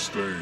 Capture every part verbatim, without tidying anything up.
Thursday.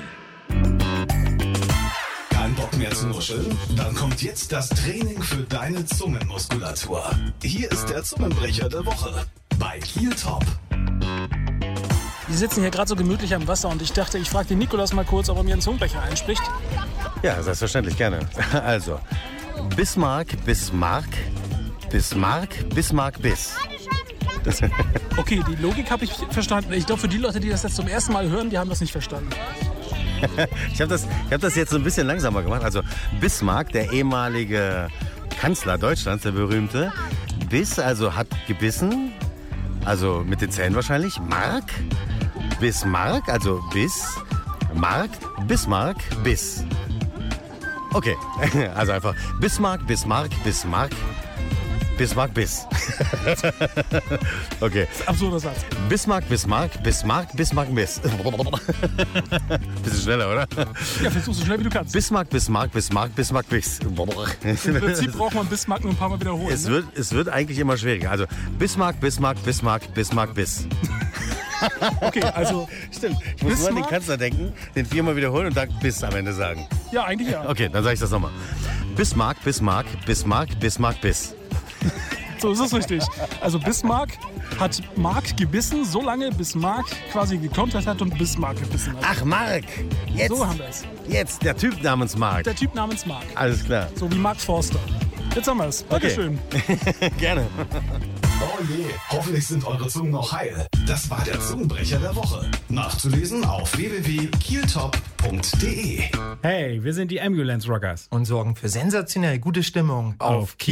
Kein Bock mehr zu nuscheln? Dann kommt jetzt das Training für deine Zungenmuskulatur. Hier ist der Zungenbrecher der Woche bei Kiel Top. Wir sitzen hier gerade so gemütlich am Wasser und ich dachte, ich frage den Nikolaus mal kurz, ob er mir einen Zungenbrecher einspricht. Ja, selbstverständlich, gerne. Also, Bismarck, Bismarck, Bismarck, Bismarck, Bis. Okay, die Logik habe ich verstanden. Ich glaube, für die Leute, die das jetzt zum ersten Mal hören, die haben das nicht verstanden. Ich habe das, ich hab das jetzt so ein bisschen langsamer gemacht. Also Bismarck, der ehemalige Kanzler Deutschlands, der berühmte. Biss, also hat gebissen, also mit den Zähnen wahrscheinlich. Mark, Bismarck, also Biss, Mark, Bismarck, Biss. Okay, also einfach Bismarck, Bismarck, Bismarck, Bismarck, Biss. Okay. Das ist ein absurder Satz. Bismarck, Bismarck, Bismarck, Bismarck, Biss. Bisschen schneller, oder? Ja, versuch so schnell wie du kannst. Bismarck, Bismarck, Bismarck, Bismarck, Biss. Im Prinzip braucht man Bismarck nur ein paar Mal wiederholen. Es ne? wird, es wird eigentlich immer schwieriger. Also Bismarck, Bismarck, Bismarck, Bismarck, Biss. Okay, also Stimmt. Ich muss nur an den Bismarck? Kanzler denken, den viermal wiederholen und dann Biss am Ende sagen. ja, eigentlich ja. Okay, dann sage ich das nochmal. Bismarck, Bismarck, Bismarck, Bismarck, Biss. So ist es richtig. Also Bismarck hat Mark gebissen, so lange bis Mark quasi gekontert hat und Bismarck gebissen hat. Ach, Mark. Jetzt. So haben wir es. Jetzt, der Typ namens Mark. Der Typ namens Mark. Alles klar. So wie Mark Forster. Jetzt haben wir es. Dankeschön. Gerne. Oh je, hoffentlich sind eure Zungen noch heil. Das war der Zungenbrecher der Woche. Nachzulesen auf w w w punkt kieltop punkt de. Hey, wir sind die Ambulance Rockers. Und sorgen für sensationell gute Stimmung Auf